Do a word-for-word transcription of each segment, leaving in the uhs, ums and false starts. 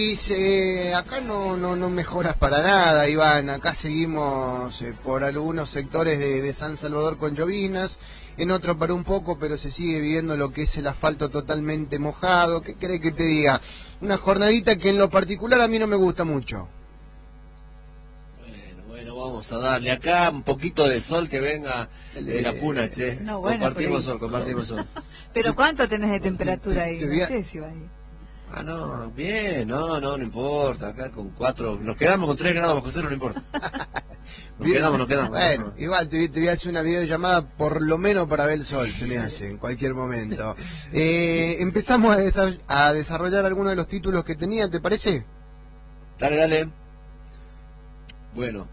Eh, acá no, no, no mejoras para nada, Iván. Acá seguimos eh, por algunos sectores de, de San Salvador con llovinas, en otro para un poco, pero se sigue viviendo lo que es el asfalto totalmente mojado. ¿Qué querés que te diga? Una jornadita que en lo particular a mí no me gusta mucho. Bueno, bueno, vamos a darle acá un poquito de sol que venga de la puna, che. No, bueno, compartimos sol, compartimos sol. Pero ¿cuánto tenés de temperatura ahí? te, te No voy a... sé si va ahí. Ah, no, bien, no, no, no importa, acá con cuatro, nos quedamos con tres grados bajo cero, no importa. Nos Bien. quedamos, nos quedamos. Bueno, igual te, te voy a hacer una videollamada por lo menos para ver el sol, se me hace, en cualquier momento. Eh, empezamos a, desa a desarrollar algunos de los títulos que tenía, ¿te parece? Dale, dale. Bueno.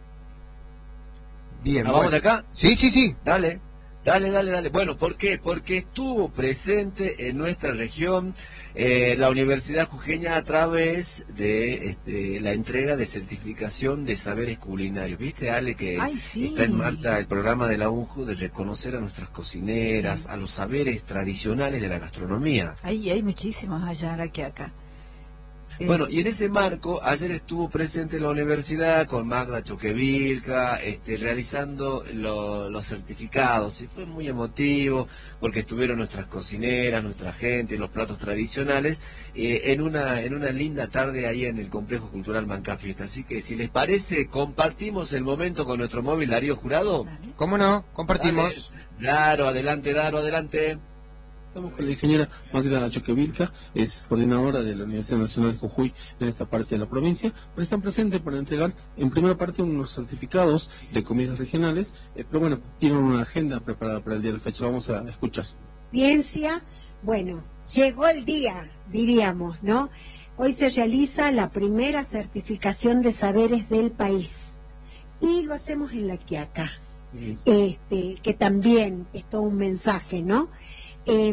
Bien, ¿Vamos bueno. de acá? Sí, sí, sí. Dale, dale, dale, dale. Bueno, ¿por qué? Porque estuvo presente en nuestra región eh, la Universidad Jujeña a través de este, la entrega de certificación de saberes culinarios. ¿Viste, Ale, que Ay, sí. está en marcha el programa de la U N J U de reconocer a nuestras cocineras, Sí. a los saberes tradicionales de la gastronomía? Ahí hay muchísimos allá que acá. Eh, Bueno, y en ese marco, ayer estuvo presente en la universidad con Magda Choquevilca, este, realizando lo- los certificados, y fue muy emotivo, porque estuvieron nuestras cocineras, nuestra gente, los platos tradicionales, eh, en una en una linda tarde ahí en el Complejo Cultural Mancafiesta. Así que, si les parece, compartimos el momento con nuestro móvil Darío Jurado. Dale. ¿Cómo no? Compartimos. Dale. Daro, adelante, Daro, adelante. Estamos con la ingeniera Magda Choquevilca, es coordinadora de la Universidad Nacional de Jujuy en esta parte de la provincia, pero están presentes para entregar en primera parte unos certificados de comidas regionales, eh, pero bueno, tienen una agenda preparada para el día de la fecha, vamos a escuchar. Ciencia, bueno, llegó el día, diríamos, ¿no? Hoy se realiza la primera certificación de saberes del país y lo hacemos en La Quiaca, este, que también es todo un mensaje, ¿no? Eh,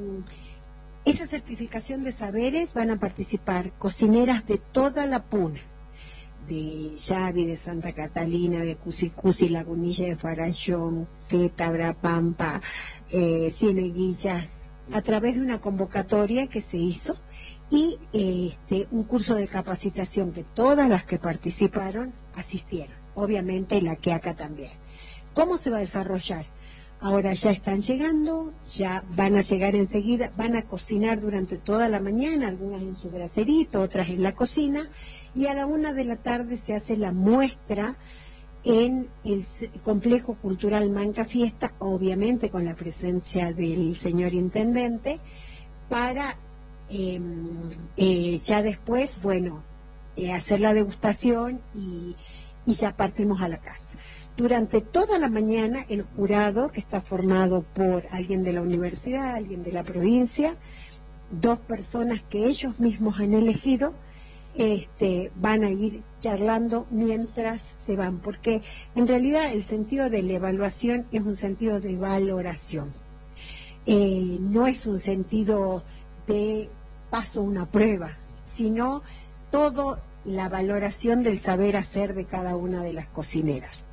esta certificación de saberes van a participar cocineras de toda la puna, de Yavi, de Santa Catalina, de Cusicusi, Lagunilla de Farallón, Queta, Brapampa, eh, Cieneguillas, a través de una convocatoria que se hizo y eh, este, un curso de capacitación que todas las que participaron asistieron, obviamente La Quiaca también. ¿Cómo se va a desarrollar? Ahora ya están llegando, ya van a llegar enseguida, van a cocinar durante toda la mañana, algunas en su bracerito, otras en la cocina, y a la una de la tarde se hace la muestra en el Complejo Cultural Mancafiesta, obviamente con la presencia del señor intendente, para eh, eh, ya después, bueno, eh, hacer la degustación y, y ya partimos a la casa. Durante toda la mañana el jurado, que está formado por alguien de la universidad, alguien de la provincia, dos personas que ellos mismos han elegido, este, van a ir charlando mientras se van, porque en realidad el sentido de la evaluación es un sentido de valoración, eh, no es un sentido de paso una prueba, sino todo la valoración del saber hacer de cada una de las cocineras.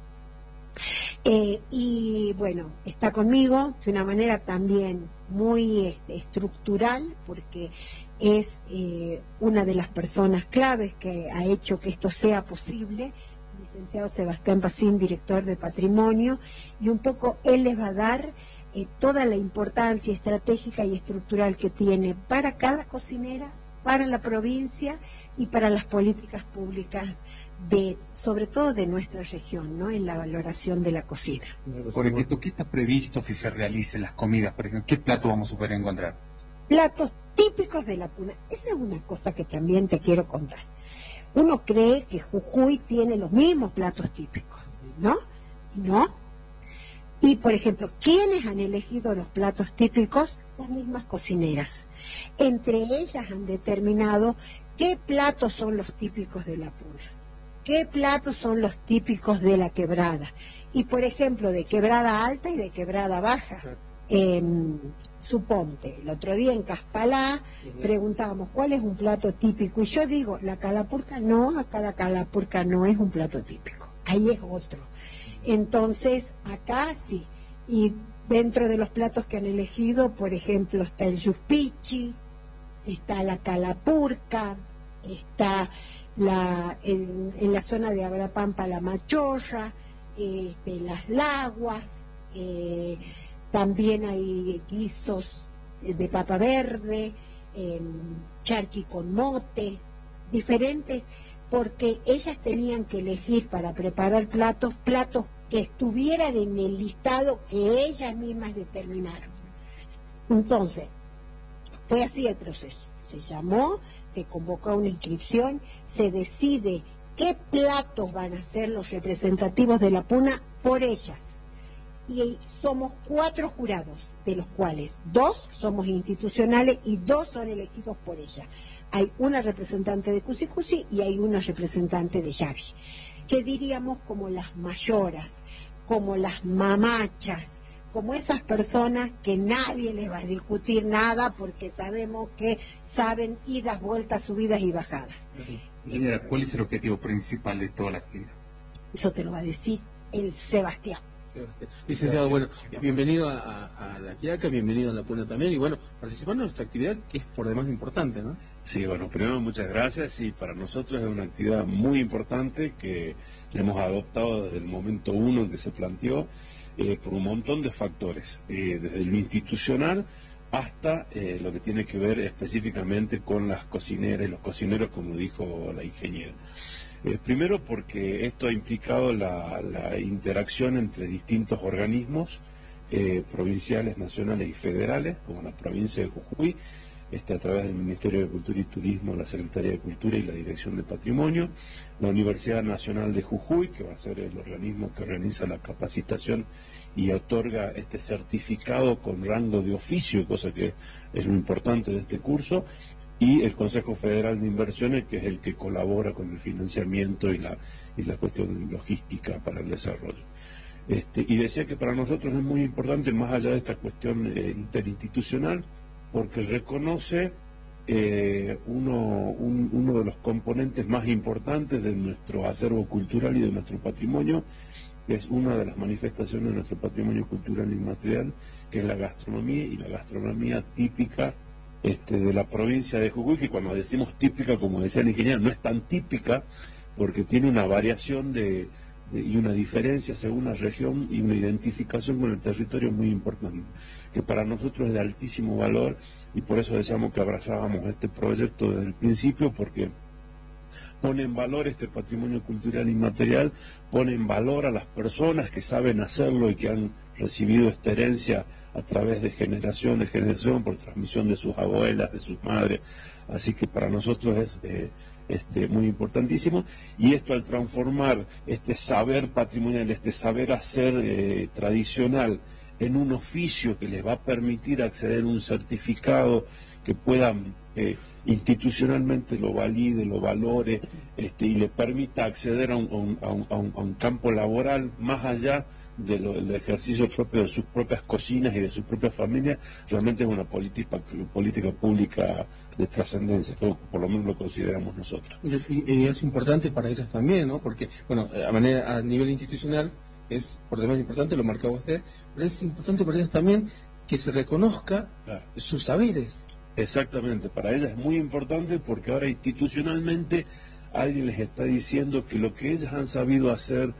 Eh, y bueno, está conmigo de una manera también muy este, estructural, porque es eh, una de las personas claves que ha hecho que esto sea posible, el licenciado Sebastián Pacín, director de Patrimonio, y un poco él les va a dar eh, toda la importancia estratégica y estructural que tiene para cada cocinera, para la provincia y para las políticas públicas de, sobre todo de nuestra región, ¿no? En la valoración de la cocina. Por ejemplo, ¿qué está previsto que se realicen las comidas? Por ejemplo, ¿qué plato vamos a poder encontrar? Platos típicos de la puna. Esa es una cosa que también te quiero contar. Uno cree que Jujuy tiene los mismos platos típicos, ¿no? No. Y, por ejemplo, ¿quiénes han elegido los platos típicos? Las mismas cocineras. Entre ellas han determinado qué platos son los típicos de la puna, qué platos son los típicos de la quebrada. Y, por ejemplo, de quebrada alta y de quebrada baja. Eh, suponte, el otro día en Caspalá preguntábamos cuál es un plato típico. Y yo digo, la calapurca no, acá la calapurca no es un plato típico. Ahí es otro. Entonces, acá sí. Y dentro de los platos que han elegido, por ejemplo, está el yuspichi, está la calapurca, está la, en, en la zona de Abrapampa la Machorra, este, las Laguas, eh, también hay guisos de papa verde, eh, charqui con mote, diferentes, porque ellas tenían que elegir para preparar platos, platos que estuvieran en el listado que ellas mismas determinaron. Entonces, fue así el proceso. Se llamó, se convocó a una inscripción, se decide qué platos van a ser los representativos de la Puna por ellas. Y somos cuatro jurados, de los cuales dos somos institucionales y dos son elegidos por ellas. Hay una representante de Cusicusi y hay una representante de Yavi, que diríamos como las mayoras, como las mamachas, como esas personas que nadie les va a discutir nada porque sabemos que saben idas, vueltas, subidas y bajadas. Ingeniera, ¿cuál es el objetivo principal de toda la actividad? Eso te lo va a decir el Sebastián. Licenciado, bueno, bienvenido a, a, a la Quiaca, bienvenido a la Puna también, y bueno, participando en esta actividad que es por demás importante, ¿no? Sí, bueno, primero muchas gracias, y para nosotros es una actividad muy importante que hemos adoptado desde el momento uno en que se planteó, eh, por un montón de factores, eh, desde lo institucional hasta eh, lo que tiene que ver específicamente con las cocineras y los cocineros, como dijo la ingeniera. Eh, primero porque esto ha implicado la, la interacción entre distintos organismos eh, provinciales, nacionales y federales, como la provincia de Jujuy, este, a través del Ministerio de Cultura y Turismo, la Secretaría de Cultura y la Dirección de Patrimonio, la Universidad Nacional de Jujuy, que va a ser el organismo que organiza la capacitación y otorga este certificado con rango de oficio, cosa que es lo importante de este curso, y el Consejo Federal de Inversiones, que es el que colabora con el financiamiento y la, y la cuestión logística para el desarrollo. Este, y decía que para nosotros es muy importante, más allá de esta cuestión eh, interinstitucional, porque reconoce eh, uno, un, uno de los componentes más importantes de nuestro acervo cultural y de nuestro patrimonio, que es una de las manifestaciones de nuestro patrimonio cultural inmaterial, que es la gastronomía, y la gastronomía típica este, de la provincia de Jujuy, que cuando decimos típica, como decía el ingeniero, no es tan típica, porque tiene una variación de, de, y una diferencia según la región y una identificación con el territorio muy importante, que para nosotros es de altísimo valor, y por eso decíamos que abrazábamos este proyecto desde el principio, porque pone en valor este patrimonio cultural inmaterial, pone en valor a las personas que saben hacerlo y que han recibido esta herencia a través de generación en generación, por transmisión de sus abuelas, de sus madres. Así que para nosotros es eh, este, muy importantísimo, y esto al transformar este saber patrimonial, este saber hacer eh, tradicional en un oficio que les va a permitir acceder a un certificado que puedan eh, institucionalmente lo valide, lo valore, este, y le permita acceder a un, a un, a un, a un campo laboral más allá de lo, del ejercicio propio de sus propias cocinas y de sus propias familias, realmente es una política, política pública de trascendencia, que por lo menos lo consideramos nosotros. Y, y es importante para ellas también, ¿no? Porque, bueno, a, manera, a nivel institucional es por demás importante, lo marcaba usted, pero es importante para ellas también que se reconozca claro. sus saberes. Exactamente, para ellas es muy importante porque ahora institucionalmente alguien les está diciendo que lo que ellas han sabido hacer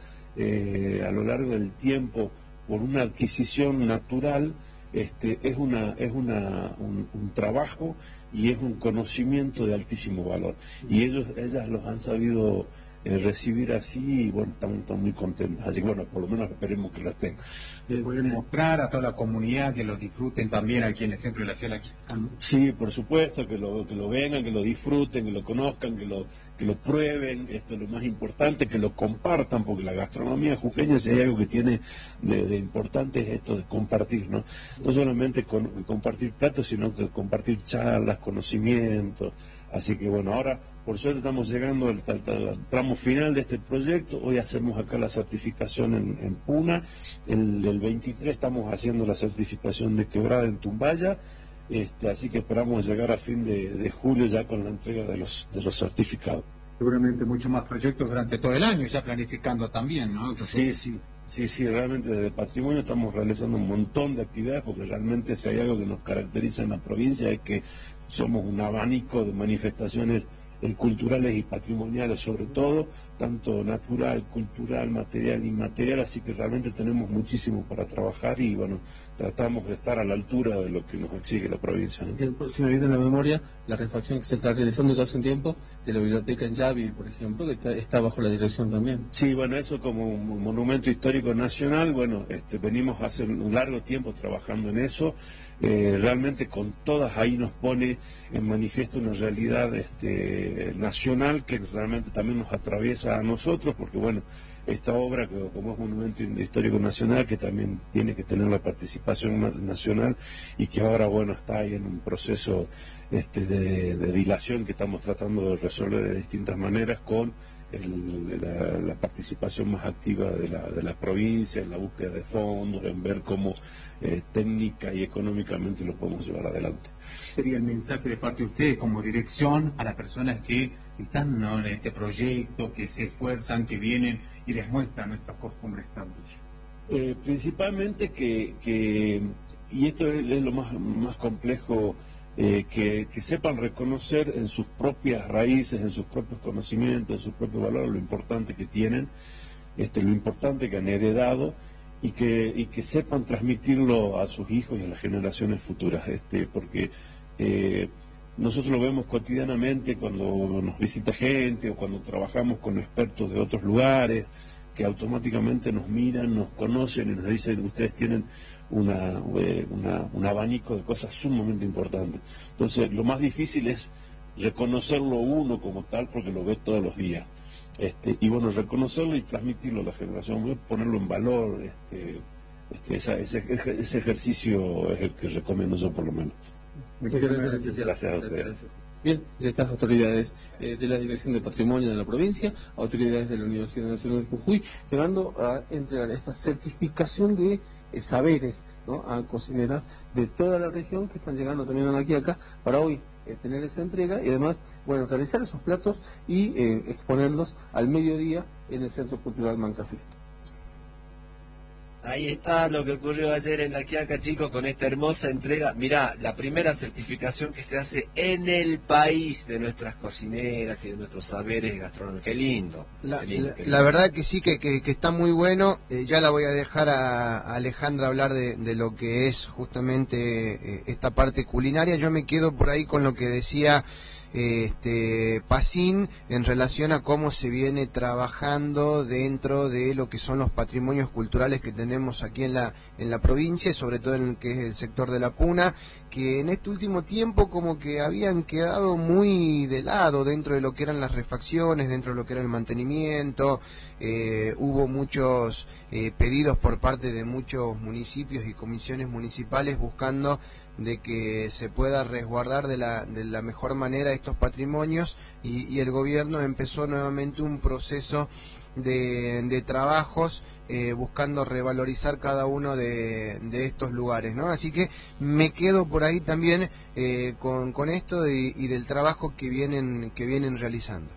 eh, a lo largo del tiempo por una adquisición natural este, es, una, es una, un, un trabajo y es un conocimiento de altísimo valor. Y ellos, ellas los han sabido eh, recibir así y bueno, estamos, estamos muy contentos. Así que bueno, por lo menos esperemos que lo tengan. ¿Pueden mostrar a toda la comunidad que lo disfruten también aquí en el centro de la ciudad? Aquí están. Sí, por supuesto, que lo, que lo vengan, que lo disfruten, que lo conozcan, que lo, que lo prueben, esto es lo más importante, que lo compartan, porque la gastronomía jujeña, si hay algo que tiene de, de importante, es esto de compartir, ¿no? No solamente con, compartir platos, sino que compartir charlas, conocimientos. Así que bueno, ahora por suerte estamos llegando al, al, al tramo final de este proyecto. Hoy hacemos acá la certificación en, en Puna, el, el veintitrés estamos haciendo la certificación de Quebrada en Tumbaya, este, así que esperamos llegar a fin de, de julio ya con la entrega de los, de los certificados. Seguramente muchos más proyectos durante todo el año, ya planificando también, ¿no? Sí, sí, sí, sí, realmente desde Patrimonio estamos realizando un montón de actividades, porque realmente si hay algo que nos caracteriza en la provincia es que somos un abanico de manifestaciones eh, culturales y patrimoniales sobre todo, tanto natural, cultural, material, inmaterial, así que realmente tenemos muchísimo para trabajar y bueno, tratamos de estar a la altura de lo que nos exige la provincia, ¿no? Si me viene en la memoria la refacción que se está realizando ya hace un tiempo de la biblioteca en Yavi, por ejemplo, que está, está bajo la dirección también. Sí, bueno, eso como un monumento histórico nacional, bueno, este, venimos hace un largo tiempo trabajando en eso. Eh, realmente con todas ahí nos pone en manifiesto una realidad este, nacional que realmente también nos atraviesa a nosotros, porque bueno, esta obra que como es monumento histórico nacional, que también tiene que tener la participación nacional y que ahora bueno está ahí en un proceso este, de, de dilación que estamos tratando de resolver de distintas maneras con El, la, la participación más activa de la, de la provincia, en la búsqueda de fondos, en ver cómo eh, técnica y económicamente lo podemos llevar adelante. Sería el mensaje de parte de ustedes como dirección a las personas que están, ¿no?, en este proyecto, que se esfuerzan, que vienen y les muestran nuestras costumbres tantos. Eh, principalmente que, que, y esto es, es lo más, más complejo, Eh, que, que sepan reconocer en sus propias raíces, en sus propios conocimientos, en sus propios valores, lo importante que tienen, este, lo importante que han heredado y que, y que sepan transmitirlo a sus hijos y a las generaciones futuras, este, porque eh, nosotros lo vemos cotidianamente cuando nos visita gente o cuando trabajamos con expertos de otros lugares que automáticamente nos miran, nos conocen y nos dicen: ustedes tienen Una, una, un abanico de cosas sumamente importantes. Entonces, lo más difícil es reconocerlo uno como tal, porque lo ve todos los días. Este, y bueno, reconocerlo y transmitirlo a la generación, ponerlo en valor, este, este, esa, ese, ese ejercicio es el que recomiendo yo por lo menos. Muchas gracias. Gracias a ustedes. Bien, estas autoridades eh, de la Dirección de Patrimonio de la provincia, autoridades de la Universidad Nacional de Jujuy, llegando a entregar esta certificación de eh, saberes, ¿no?, a cocineras de toda la región que están llegando también a la Quiaca para hoy eh, tener esa entrega y además, bueno, realizar esos platos y eh, exponerlos al mediodía en el Centro Cultural Mancafiesta. Ahí está lo que ocurrió ayer en la Quiaca, chicos, con esta hermosa entrega. Mirá, la primera certificación que se hace en el país de nuestras cocineras y de nuestros saberes gastronómicos. Qué lindo. La, qué lindo, la, qué lindo. la verdad que sí, que, que, que está muy bueno. Eh, ya la voy a dejar a, a Alejandra hablar de, de lo que es justamente eh, esta parte culinaria. Yo me quedo por ahí con lo que decía este Pacín en relación a cómo se viene trabajando dentro de lo que son los patrimonios culturales que tenemos aquí en la en la provincia, sobre todo en el que es el sector de la Puna, que en este último tiempo como que habían quedado muy de lado dentro de lo que eran las refacciones, dentro de lo que era el mantenimiento. Eh, hubo muchos eh, pedidos por parte de muchos municipios y comisiones municipales buscando de que se pueda resguardar de la, de la mejor manera estos patrimonios y, y el gobierno empezó nuevamente un proceso de, de trabajos eh, buscando revalorizar cada uno de, de estos lugares, ¿no? Así que me quedo por ahí también eh, con, con esto y, y del trabajo que vienen, que vienen realizando.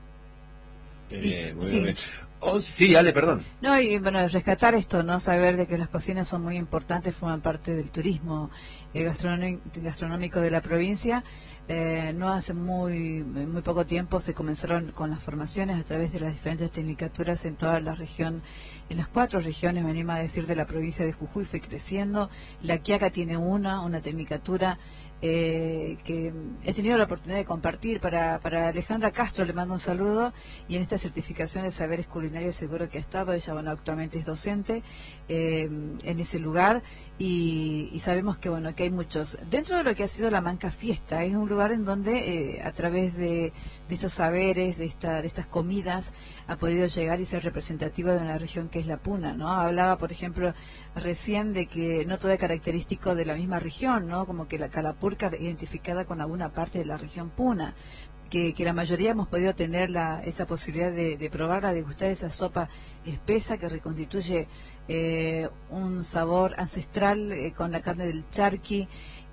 Eh, muy Sí. bien. Oh, sí, Ale, perdón. No, y bueno, rescatar esto, ¿no? Saber de que las cocinas son muy importantes, forman parte del turismo eh, gastronómico, gastronómico de la provincia. Eh, no hace muy muy poco tiempo se comenzaron con las formaciones a través de las diferentes tecnicaturas en toda la región, en las cuatro regiones, me animo a decir, de la provincia de Jujuy, fue creciendo. La Quiaca tiene una, una tecnicatura Eh, que he tenido la oportunidad de compartir para, para Alejandra Castro, le mando un saludo, y en esta certificación de saberes culinarios seguro que ha estado, ella bueno actualmente es docente eh, en ese lugar y, y sabemos que bueno que hay muchos, dentro de lo que ha sido la Mancafiesta, es un lugar en donde eh, a través de, de estos saberes, de, esta, de estas comidas, ha podido llegar y ser representativa de una región que es la Puna, ¿no? Hablaba, por ejemplo, recién de que no todo es característico de la misma región, ¿no? Como que la calapurca identificada con alguna parte de la región Puna, que, que la mayoría hemos podido tener la, esa posibilidad de, de probarla, de gustar esa sopa espesa que reconstituye eh, un sabor ancestral eh, con la carne del charqui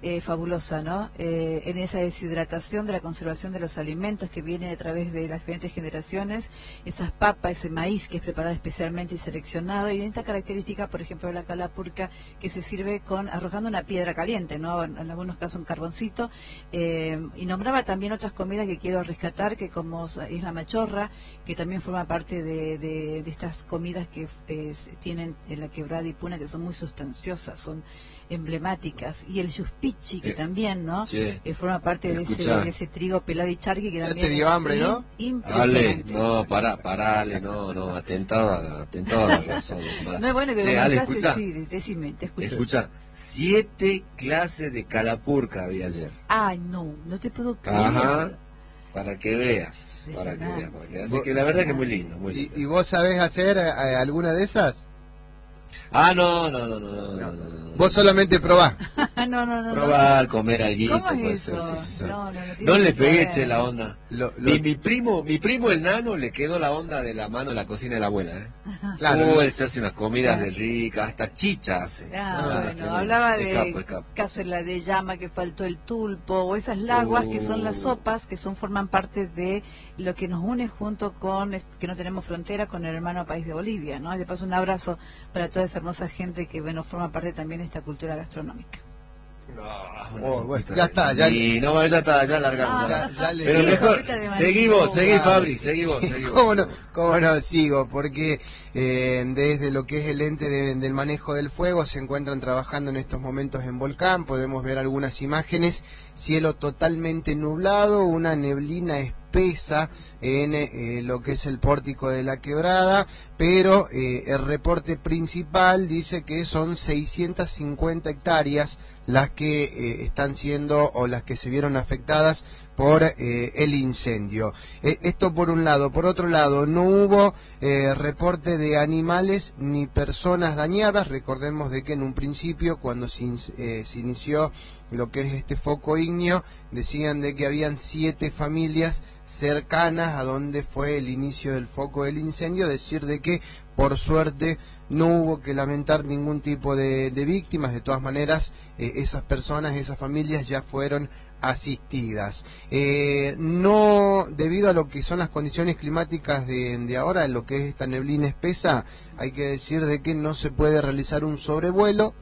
eh, fabulosa, ¿no? Eh, en esa deshidratación de la conservación de los alimentos que viene a través de las diferentes generaciones, esas papas, ese maíz que es preparado especialmente y seleccionado, y en esta característica, por ejemplo, de la calapurca, que se sirve con arrojando una piedra caliente, ¿no? En, en algunos casos un carboncito, eh, y nombraba también otras comidas que quiero rescatar, que como es la machorra, que también forma parte de, de, de estas comidas que eh, tienen en la Quebrada y Puna, que son muy sustanciosas, son emblemáticas, y el yuspichi, que eh, también, ¿no? Sí. Eh, forma parte de ese, de ese trigo pelado y charqui, que ya también te dio es hambre, ¿no? Impresionante. Ale, no, pará, parale, no, no, atentado a la, atentado a la razón. No es bueno que sí, me Ale, pensaste, sí, decime, te escucho. Escucha, siete clases de calapurca había ayer. Ay, no, no te puedo creer. Ajá. Para que veas, para que veas, para que veas. Así que la verdad es que es muy lindo, muy lindo. ¿Y, y vos sabés hacer eh, alguna de esas? Ah, no, no, no, no, no, no, no, no. Vos solamente probás. no, no, no. Probar, comer alguito, ¿Cómo puede es ser, eso? sí, sí, sí. No, no, no, no le pegué, saber. che, la onda. Lo, lo... Mi, mi primo, mi primo el nano le quedó la onda de la mano en la cocina de la abuela, ¿eh? Claro. Uh, él se hace unas comidas de ricas, hasta chicha hace. Ah, ah, bueno, bueno. Hablaba de escapo, escapo. cazuela de llama, que faltó el tulpo, o esas laguas uh. que son las sopas, que son forman parte de lo que nos une junto con, que no tenemos frontera, con el hermano país de Bolivia, ¿no? Y de paso un abrazo para toda esa hermosa gente que, bueno, forma parte también de esta cultura gastronómica. No, oh, bueno, ya está, ya, y no, ya está, ya largamos. Ah, ya, ya le pero mejor, seguimos, seguí Fabri, seguimos, seguimos. ¿Cómo no, cómo no sigo? Porque eh, desde lo que es el ente de, del manejo del fuego se encuentran trabajando en estos momentos en Volcán, podemos ver algunas imágenes, cielo totalmente nublado, una neblina espesa en eh, lo que es el pórtico de la Quebrada, pero eh, el reporte principal dice que son seiscientas cincuenta hectáreas las que eh, están siendo o las que se vieron afectadas por eh, el incendio. Eh, esto por un lado. Por otro lado, no hubo eh, reporte de animales ni personas dañadas. Recordemos de que en un principio, cuando se, in eh, se inició lo que es este foco ígneo, decían de que habían siete familias cercanas a donde fue el inicio del foco del incendio, decir de que por suerte no hubo que lamentar ningún tipo de, de víctimas. De todas maneras, eh, esas personas, esas familias ya fueron asistidas. Eh, no, debido a lo que son las condiciones climáticas de, de ahora, en lo que es esta neblina espesa, hay que decir de que no se puede realizar un sobrevuelo.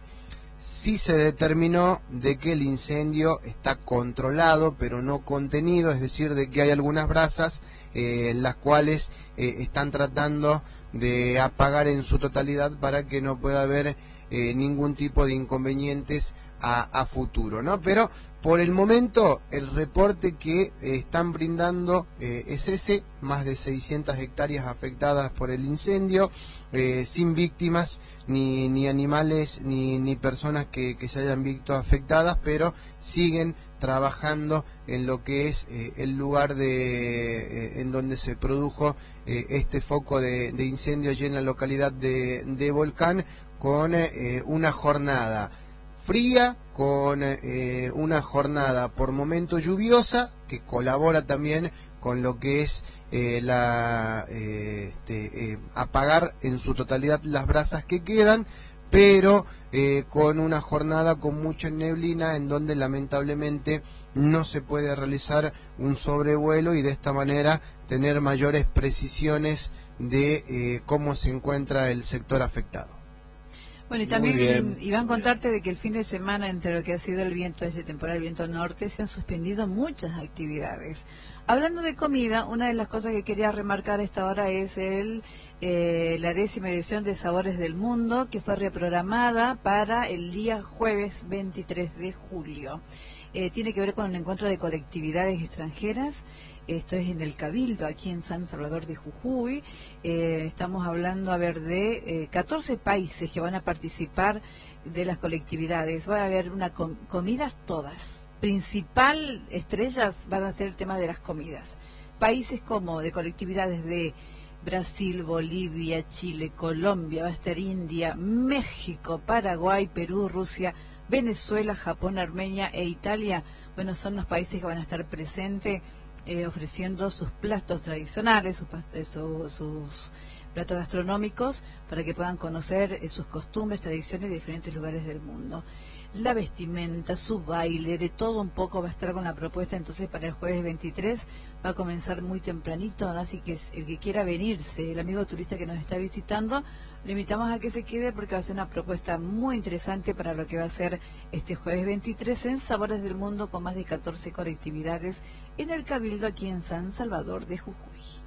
Sí se determinó de que el incendio está controlado, pero no contenido, es decir, de que hay algunas brasas eh, las cuales eh, están tratando de apagar en su totalidad para que no pueda haber eh, ningún tipo de inconvenientes a, a futuro, ¿no? Pero por el momento el reporte que eh, están brindando eh, es ese, más de seiscientas hectáreas afectadas por el incendio, eh, sin víctimas, ni, ni animales, ni, ni personas que, que se hayan visto afectadas, pero siguen trabajando en lo que es eh, el lugar de eh, en donde se produjo eh, este foco de, de incendio allí en la localidad de, de Volcán, con eh, una jornada fría, con eh, una jornada por momento lluviosa, que colabora también con lo que es eh, la eh, este, eh, apagar en su totalidad las brasas que quedan, pero eh, con una jornada con mucha neblina, en donde lamentablemente no se puede realizar un sobrevuelo y de esta manera tener mayores precisiones de eh, cómo se encuentra el sector afectado. Bueno, y también iban a contarte de que el fin de semana, entre lo que ha sido el viento, ese temporal viento norte, se han suspendido muchas actividades. Hablando de comida, una de las cosas que quería remarcar a esta hora es el eh, la décima edición de Sabores del Mundo, que fue reprogramada para el día jueves veintitrés de julio. Eh, tiene que ver con un encuentro de colectividades extranjeras. Esto es en el Cabildo, aquí en San Salvador de Jujuy. Eh, estamos hablando, a ver, de eh, catorce países que van a participar de las colectividades. Va a haber una com comidas todas. Principal estrellas van a ser el tema de las comidas. Países como de colectividades de Brasil, Bolivia, Chile, Colombia, va a estar India, México, Paraguay, Perú, Rusia, Venezuela, Japón, Armenia e Italia. Bueno, son los países que van a estar presentes eh, ofreciendo sus platos tradicionales, sus, eh, su, sus platos gastronómicos, para que puedan conocer eh, sus costumbres, tradiciones de diferentes lugares del mundo. la vestimenta, su baile, de todo un poco va a estar con la propuesta. Entonces para el jueves veintitrés va a comenzar muy tempranito, ¿no? Así que el que quiera venirse, el amigo turista que nos está visitando, le invitamos a que se quede porque va a ser una propuesta muy interesante para lo que va a ser este jueves veintitrés en Sabores del Mundo, con más de catorce colectividades en el Cabildo aquí en San Salvador de Jujuy.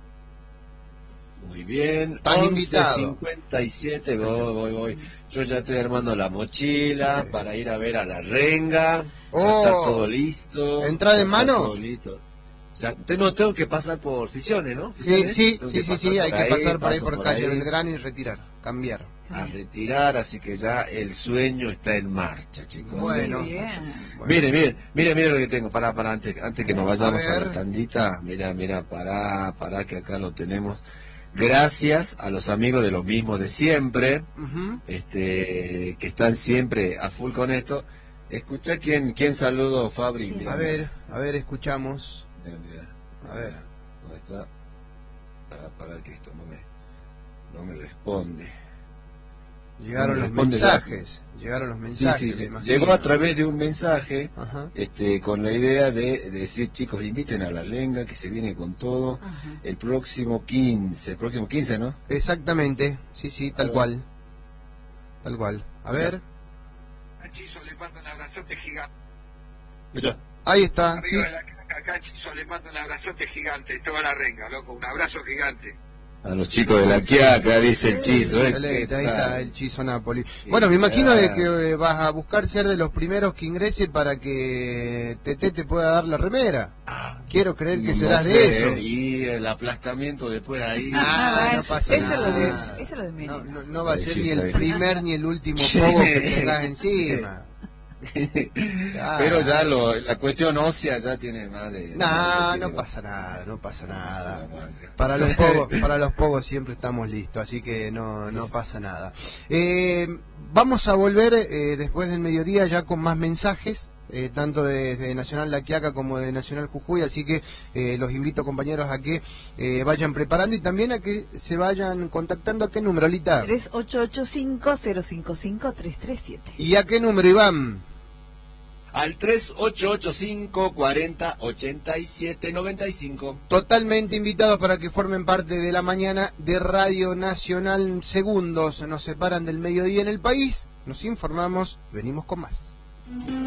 Muy bien, Estás once invitado. cincuenta y siete, voy, voy, voy. Yo ya estoy armando la mochila para ir a ver a la renga. Ya Oh. está todo listo. ¿Entrada en Ya está mano? todo listo. O sea, te- no, tengo que pasar por Fisiones, ¿no? Sí, Fisiones, sí, tengo sí, que sí, pasar sí, hay por que pasar por ahí paso por calle ahí Belgrano y retirar, cambiar. a retirar, así que ya el sueño está en marcha, chicos. Bueno. Muy bien. Bueno. Mire, mire, mire, mire lo que tengo. Pará, pará, antes, antes que nos vayamos A a, ver. la tandita. Mira, mira, pará, pará, que acá lo tenemos. Gracias a los amigos de los mismos de siempre, Ujú. este, que están siempre a full con esto. Escucha quién, quién saludo, Fabri. Sí. Mira, A ver, a ver, escuchamos. mira, mira. A ver. ¿Dónde está? Pará, pará, que esto no me, no me responde. Llegaron Me los responde mensajes, llegaron los Sí, mensajes. sí, me sí. imagino. Llegó a través de un mensaje. Ajá. Este, con la idea de, de decir, chicos, inviten a la renga, que se viene con todo, Ajá. el próximo quince, el próximo quince, ¿no? Exactamente, sí, sí, tal A ver. cual. Tal cual. A ver, A Chizo le mando un abrazote gigante. Escucha. ahí está. Sí. Arriba de la caca, acá a Chizo le mando un abrazote gigante. Toda la renga, loco, un abrazo gigante. A los chicos de la Quiaca, dice el Chizo. ¿eh? Excelente, ¿Qué ahí tal? está el Chizo Napoli. Sí, Bueno, me imagino de claro. que eh, vas a buscar ser de los primeros que ingrese para que Tete te pueda dar la remera. Quiero creer que No serás sé, de esos. Y el aplastamiento después ahí. Ah, no eso- pasa eso es lo de- nada. eso es lo de No, menos. no, no va a ser ni Difícil, el difícil. primer ni el último pogo que tengas encima. Pero ya lo, la cuestión ósea ya tiene más de... No, ya no tiene- pasa nada, no pasa nada. Sí, Para los pogos, para los pogos siempre estamos listos, así que no, no pasa nada. Eh, vamos a volver eh, después del mediodía ya con más mensajes, eh, tanto de, de Nacional La Quiaca como de Nacional Jujuy, así que eh, los invito, compañeros, a que eh, vayan preparando y también a que se vayan contactando. ¿A qué número, Lita? tres ocho ocho cinco, cero cinco cinco, tres tres siete. ¿Y a qué número, Iván? Al tres ocho ocho cinco, cuarenta, ochenta y siete, noventa y cinco. Totalmente invitados para que formen parte de la mañana de Radio Nacional. Segundos nos separan del mediodía en el país. Nos informamos, venimos con más.